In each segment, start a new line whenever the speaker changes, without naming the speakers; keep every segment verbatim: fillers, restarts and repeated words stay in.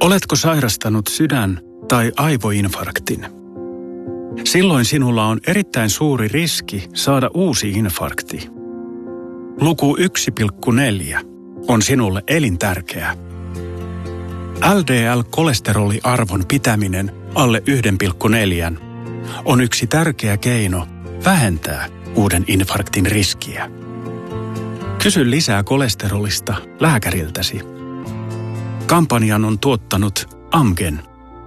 Oletko sairastanut sydän- tai aivoinfarktin? Silloin sinulla on erittäin suuri riski saada uusi infarkti. Luku yksi pilkku neljä on sinulle elintärkeä. L D L-kolesteroliarvon pitäminen alle yksi pilkku neljä on yksi tärkeä keino vähentää uuden infarktin riskiä. Kysy lisää kolesterolista lääkäriltäsi. Kampanjan on tuottanut Amgen.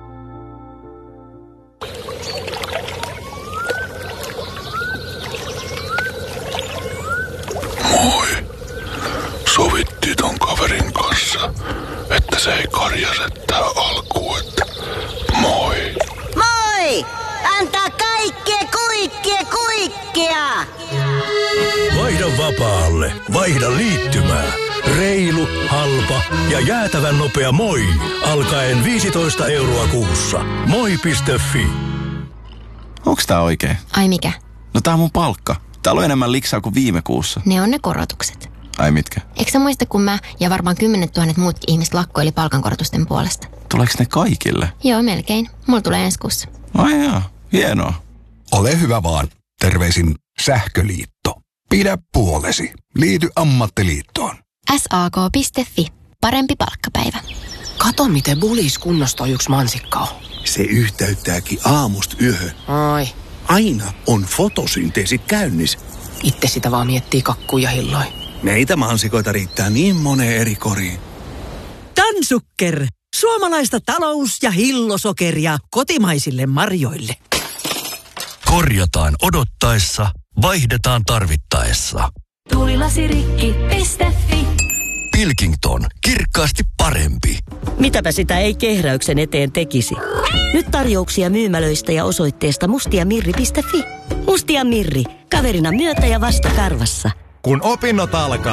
Moi. Sovittiin ton kaverin kanssa, että se ei karjase tää alkuun, että moi.
Moi! Antaa kaikkea kuikkea kuikkea!
Vaihda vapaalle. Vaihda liittymää. Reilu, halpa ja jäätävän nopea moi. Alkaen viisitoista euroa kuussa. moi piste fi.
Onks tää oikein?
Ai mikä?
No tää on mun palkka. Täällä on enemmän liksaa kuin viime kuussa.
Ne on ne korotukset.
Ai mitkä?
Eikö sä muista, kun mä ja varmaan kymmenet tuhannet muutkin ihmiset lakkoili palkankorotusten puolesta?
Tuleeko ne kaikille?
Joo, melkein. Mulla tulee ensi kuussa.
Ai jaa, hienoa.
Ole hyvä vaan. Terveisin Sähköliitto. Pidä puolesi. Liity ammattiliittoon.
S A K piste fi. Parempi palkkapäivä.
Kato, miten bulis kunnostaa yksi mansikka on.
Se yhteyttääkin aamusta yöhön.
Ai.
Aina on fotosynteesi käynnissä.
Itse sitä vaan miettii kakkuja hilloin.
Meitä mansikoita riittää niin moneen eri koriin.
Tansukker. Suomalaista talous- ja hillosokeria kotimaisille marjoille.
Korjataan odottaessa, vaihdetaan tarvittaessa.
Tulilasirikki piste fi.
Pilkington. Kirkkaasti parempi.
Mitäpä sitä ei kehräyksen eteen tekisi. Nyt tarjouksia myymälöistä ja osoitteesta mustiamirri piste fi. Mustia Mirri. Kaverina myötä ja vasta karvassa.
Kun opinnot alkaa,